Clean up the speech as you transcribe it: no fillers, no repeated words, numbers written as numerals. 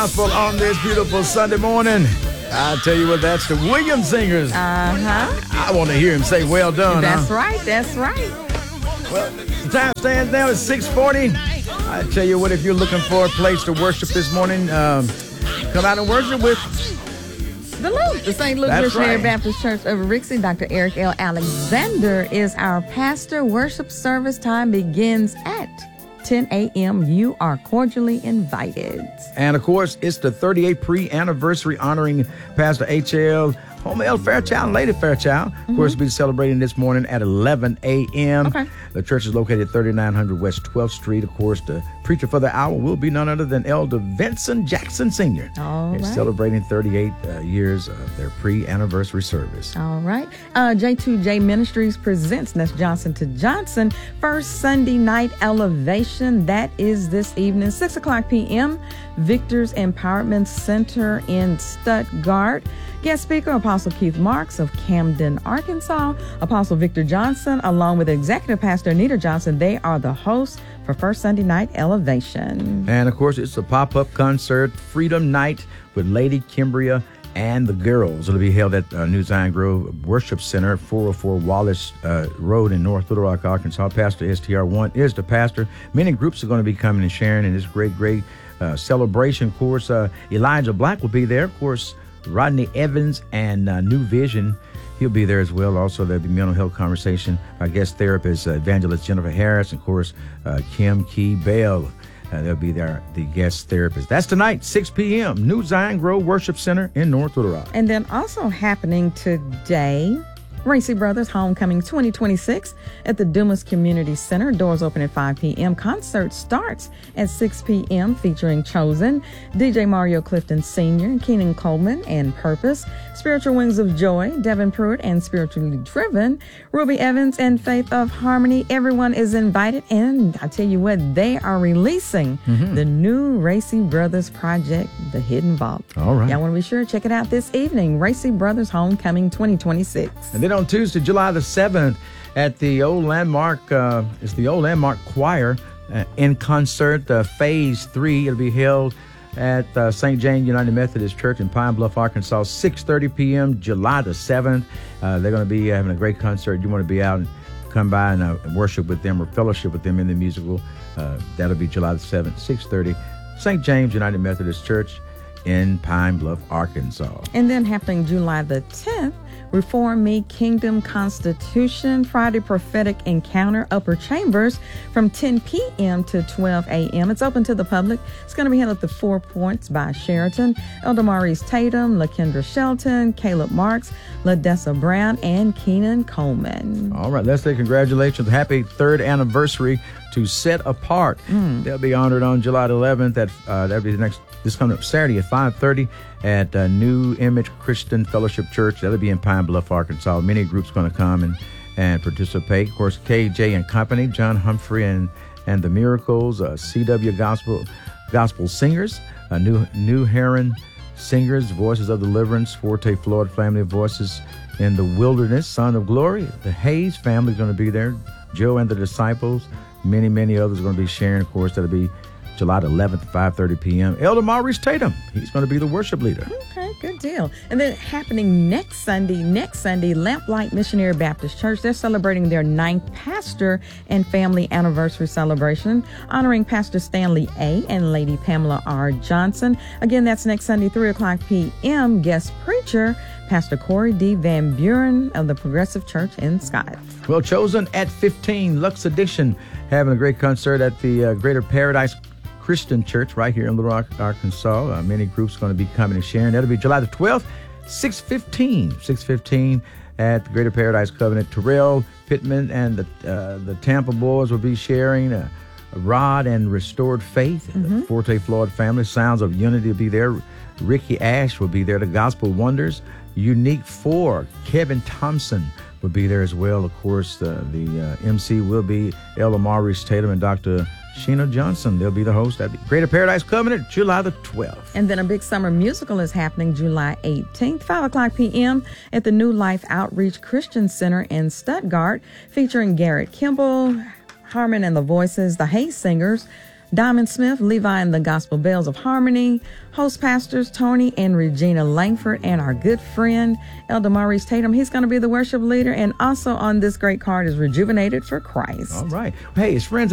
gospel on this beautiful Sunday morning. I tell you what, that's the Williams Singers. I want to hear him say, well done. That's right. That's right. Well, the time stands now at 6:40. I tell you what, if you're looking for a place to worship this morning, come out and worship with the St. Luke Missionary Baptist Church of Rixey. Dr. Eric L. Alexander is our pastor. Worship service time begins at 10 a.m. You are cordially invited. And, of course, it's the 38th pre-anniversary honoring Pastor H.L. Homel Fairchild and Lady Fairchild. Of course, we'll be celebrating this morning at 11 a.m. Okay. The church is located at 3900 West 12th Street. Of course, the preacher for the hour will be none other than Elder Vincent Jackson Sr. All They're right. celebrating 38 years of their pre-anniversary service. All right. J2J Ministries presents Ness Johnson to Johnson First Sunday Night Elevation. That is this evening, 6 o'clock p.m. Victor's Empowerment Center in Stuttgart. Guest speaker, Apostle Keith Marks of Camden, Arkansas. Apostle Victor Johnson, along with Executive Pastor Anita Johnson, they are the hosts for First Sunday Night Elevation. And, of course, it's a pop-up concert, Freedom Night with Lady Kimbria and the girls. It'll be held at New Zion Grove Worship Center, 404 Wallace Road in North Little Rock, Arkansas. Pastor STR1 is the pastor. Many groups are going to be coming and sharing in this great celebration. Of course, Elijah Black will be there. Of course, Rodney Evans and New Vision, he'll be there as well. Also, there'll be mental health conversation. Our guest therapist, evangelist Jennifer Harris, and of course, Kim Key Bell. They'll be there, the guest therapist. That's tonight, 6 p.m., New Zion Grove Worship Center in North Little Rock. And then also happening today, Racey Brothers Homecoming 2026 at the Dumas Community Center. Doors open at 5 p.m. Concert starts at 6 p.m. featuring Chosen, DJ Mario Clifton Sr., Keenan Coleman, and Purpose, Spiritual Wings of Joy, Devin Pruitt, and Spiritually Driven, Ruby Evans, and Faith of Harmony. Everyone is invited, and I tell you what, they are releasing the new Racey Brothers project, The Hidden Vault. All right. Y'all want to be sure to check it out this evening, Racey Brothers Homecoming 2026. And then on Tuesday, July the 7th, at the old landmark, it's the old landmark choir in concert, phase 3. It'll be held at St. James United Methodist Church in Pine Bluff, Arkansas, 6:30 p.m. July the 7th. They're going to be having a great concert. You want to be out and come by and worship with them or fellowship with them in the musical. That'll be July the 7th, 6:30, St. James United Methodist Church in Pine Bluff, Arkansas. And then happening July the 10th, Reform Me Kingdom Constitution Friday Prophetic Encounter, Upper Chambers, from 10 p.m. to 12 a.m. It's open to the public. It's going to be held at the 4 Points by Sheraton. Elder Maurice Tatum, LaKendra Shelton, Caleb Marks, LaDessa Brown, and Keenan Coleman. All right, let's say congratulations. Happy 3rd anniversary to Set Apart. They'll be honored on July the 11th. That'll be this coming up Saturday at 5:30 at New Image Christian Fellowship Church. That'll be in Pine Bluff, Arkansas. Many groups going to come and participate. Of course, KJ and Company, John Humphrey and the Miracles, CW Gospel Singers, New Heron Singers, Voices of Deliverance, Forte Floyd Family of Voices in the Wilderness, Son of Glory. The Hayes family is going to be there. Joe and the Disciples. Many others are going to be sharing. Of course, that'll be July the 11th, 5:30 p.m. Elder Maurice Tatum, he's going to be the worship leader. Okay, good deal. And then happening next Sunday, Lamplight Missionary Baptist Church, they're celebrating their 9th pastor and family anniversary celebration, honoring Pastor Stanley A. and Lady Pamela R. Johnson. Again, that's next Sunday, 3 o'clock p.m. Guest preacher, Pastor Corey D. Van Buren of the Progressive Church in Scott. Well, Chosen at 15, Lux Edition, having a great concert at the Greater Paradise Christian Church right here in Little Rock, Arkansas. Many groups going to be coming and sharing. That'll be July the 12th, 6:15 at the Greater Paradise Covenant. Terrell Pittman and the Tampa Boys will be sharing. Rod and Restored Faith, the Forte Floyd family. Sounds of Unity will be there. Ricky Ash will be there. The Gospel Wonders. Unique 4, Kevin Thompson will be there as well. Of course, the MC will be Elder Maurice Tatum and Dr. Sheena Johnson. They'll be the host at the Greater Paradise Covenant, July the 12th. And then a big summer musical is happening July 18th, 5 o'clock p.m. at the New Life Outreach Christian Center in Stuttgart, featuring Garrett Kimball, Harmon and the Voices, the Hayes Singers, Diamond Smith, Levi and the Gospel Bells of Harmony, host pastors Tony and Regina Langford, and our good friend Elder Maurice Tatum. He's going to be the worship leader. And also on this great card is Rejuvenated for Christ. All right. Hey, it's Friends